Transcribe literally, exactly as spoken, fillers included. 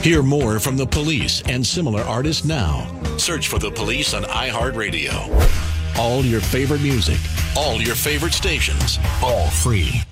Hear more from The Police and similar artists now. Search for The Police on iHeartRadio. All your favorite music, all your favorite stations, all free.